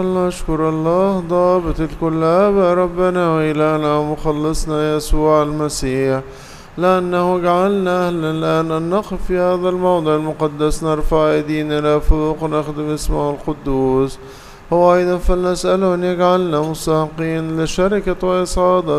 نشكر الله ضابط الكل أبا ربنا وإلهنا ومخلصنا يسوع المسيح، لأنه جعلنا أهلا الآن أن نقف في هذا الموضع المقدس نرفع أيدينا إلى فوق ونخدم اسمه القدوس. هو أيضا فلنسأله أن يجعلنا مستحقين لشركة وإسعاد